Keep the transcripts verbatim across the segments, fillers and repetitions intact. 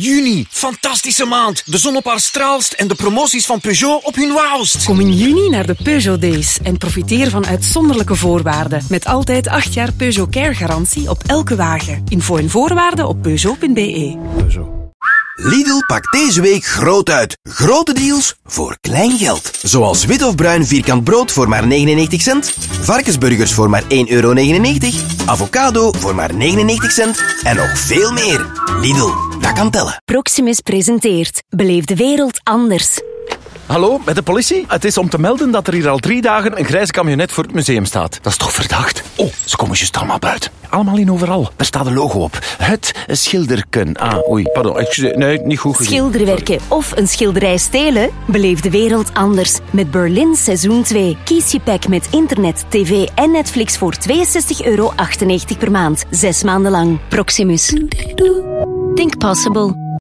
Juni, fantastische maand. De zon op haar straalst en de promoties van Peugeot op hun wauwst. Kom in juni naar de Peugeot Days en profiteer van uitzonderlijke voorwaarden. Met altijd acht jaar Peugeot Care garantie op elke wagen. Info en voorwaarden op peugeot punt b e. Peugeot. Lidl pakt deze week groot uit. Grote deals voor klein geld. Zoals wit of bruin vierkant brood voor maar negenennegentig cent. Varkensburgers voor maar één euro negenennegentig. Avocado voor maar negenennegentig cent. En nog veel meer. Lidl, dat kan tellen. Proximus presenteert Beleef de wereld anders. Hallo, met de politie? Het is om te melden dat er hier al drie dagen een grijze camionet voor het museum staat. Dat is toch verdacht? Oh, ze komen juist allemaal buiten. Allemaal in overal. Daar staat een logo op. Het schilderken. Ah, oei, pardon. Excuse, nee, niet goed gezien. Schilderwerken of een schilderij stelen? Beleef de wereld anders. Met Berlin seizoen twee. Kies je pack met internet, tv en Netflix voor tweeënzestig euro achtennegentig per maand. Zes maanden lang. Proximus. Think possible.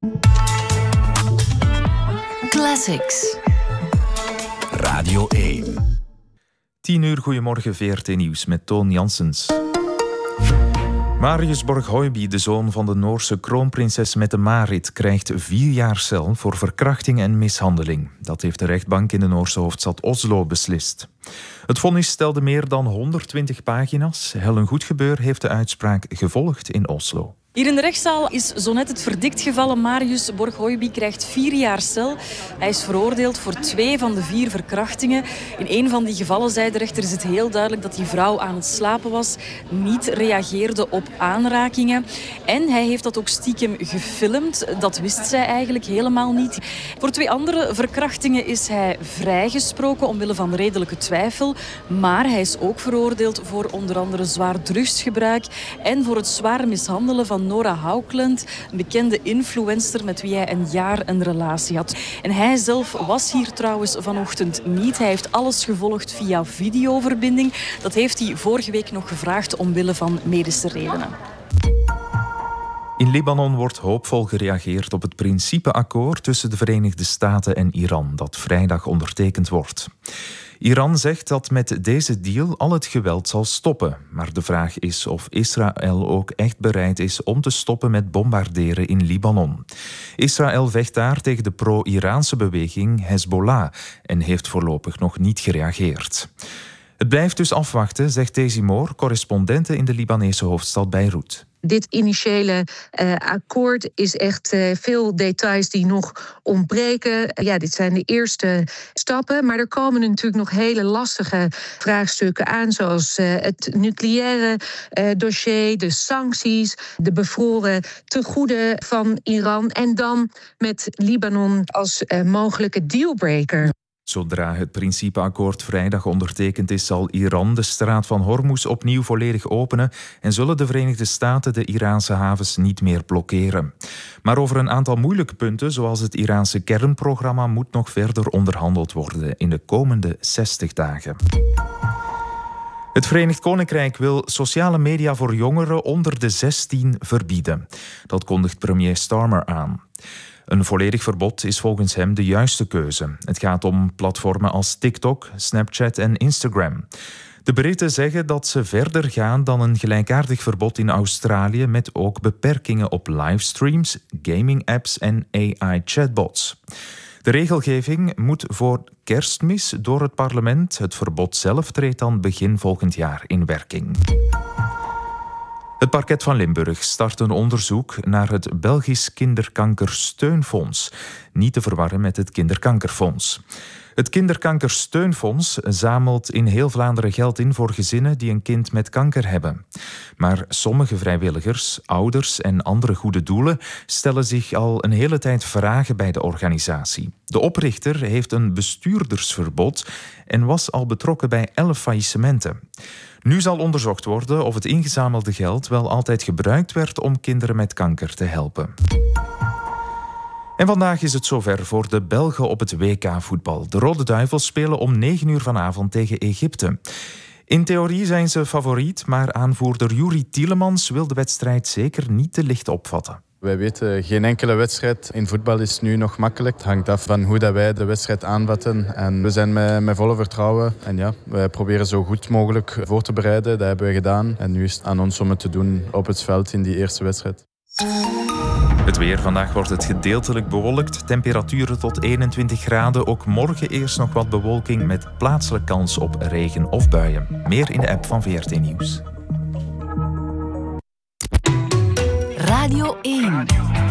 Classics. Radio één. tien uur, goedemorgen, V R T Nieuws met Toon Janssens. Marius Borg-Høiby, de zoon van de Noorse kroonprinses Mette-Marit, krijgt vier jaar cel voor verkrachting en mishandeling. Dat heeft de rechtbank in de Noorse hoofdstad Oslo beslist. Het vonnis stelde meer dan honderdtwintig pagina's. Helen Goedgebeur heeft de uitspraak gevolgd in Oslo. Hier in de rechtszaal is zo net het verdikt gevallen. Marius Borg-Høiby krijgt vier jaar cel. Hij is veroordeeld voor twee van de vier verkrachtingen. In een van die gevallen zei de rechter is het heel duidelijk dat die vrouw aan het slapen was, niet reageerde op aanrakingen. En hij heeft dat ook stiekem gefilmd. Dat wist zij eigenlijk helemaal niet. Voor twee andere verkrachtingen is hij vrijgesproken omwille van redelijke twijfel. Maar hij is ook veroordeeld voor onder andere zwaar drugsgebruik en voor het zwaar mishandelen van Nora Haukeland, een bekende influencer met wie hij een jaar een relatie had. En hij zelf was hier trouwens vanochtend niet. Hij heeft alles gevolgd via videoverbinding. Dat heeft hij vorige week nog gevraagd omwille van medische redenen. In Libanon wordt hoopvol gereageerd op het principeakkoord tussen de Verenigde Staten en Iran, dat vrijdag ondertekend wordt. Iran zegt dat met deze deal al het geweld zal stoppen. Maar de vraag is of Israël ook echt bereid is om te stoppen met bombarderen in Libanon. Israël vecht daar tegen de pro-Iraanse beweging Hezbollah en heeft voorlopig nog niet gereageerd. Het blijft dus afwachten, zegt Daisy Moore, correspondente in de Libanese hoofdstad Beirut. Dit initiële uh, akkoord is echt uh, veel details die nog ontbreken. Uh, ja, dit zijn de eerste stappen. Maar er komen natuurlijk nog hele lastige vraagstukken aan. Zoals uh, het nucleaire uh, dossier, de sancties, de bevroren tegoeden van Iran. En dan met Libanon als uh, mogelijke dealbreaker. Zodra het principeakkoord vrijdag ondertekend is, zal Iran de straat van Hormuz opnieuw volledig openen en zullen de Verenigde Staten de Iraanse havens niet meer blokkeren. Maar over een aantal moeilijke punten, zoals het Iraanse kernprogramma, moet nog verder onderhandeld worden in de komende zestig dagen. Het Verenigd Koninkrijk wil sociale media voor jongeren onder de zestien verbieden. Dat kondigt premier Starmer aan. Een volledig verbod is volgens hem de juiste keuze. Het gaat om platformen als TikTok, Snapchat en Instagram. De Britten zeggen dat ze verder gaan dan een gelijkaardig verbod in Australië met ook beperkingen op livestreams, gaming-apps en A I-chatbots. De regelgeving moet voor Kerstmis door het parlement. Het verbod zelf treedt dan begin volgend jaar in werking. Het parket van Limburg start een onderzoek naar het Belgisch Kinderkankersteunfonds. Niet te verwarren met het Kinderkankerfonds. Het Kinderkankersteunfonds zamelt in heel Vlaanderen geld in voor gezinnen die een kind met kanker hebben. Maar sommige vrijwilligers, ouders en andere goede doelen stellen zich al een hele tijd vragen bij de organisatie. De oprichter heeft een bestuurdersverbod en was al betrokken bij elf faillissementen. Nu zal onderzocht worden of het ingezamelde geld wel altijd gebruikt werd om kinderen met kanker te helpen. En vandaag is het zover voor de Belgen op het W K-voetbal. De Rode Duivels spelen om negen uur vanavond tegen Egypte. In theorie zijn ze favoriet, maar aanvoerder Youri Tielemans wil de wedstrijd zeker niet te licht opvatten. Wij weten, geen enkele wedstrijd in voetbal is nu nog makkelijk. Het hangt af van hoe dat wij de wedstrijd aanvatten. En we zijn met, met volle vertrouwen. En ja, wij proberen zo goed mogelijk voor te bereiden. Dat hebben we gedaan. En nu is het aan ons om het te doen op het veld in die eerste wedstrijd. Het weer. Vandaag wordt het gedeeltelijk bewolkt. Temperaturen tot eenentwintig graden. Ook morgen eerst nog wat bewolking met plaatselijk kans op regen of buien. Meer in de app van V R T Nieuws. Radio één.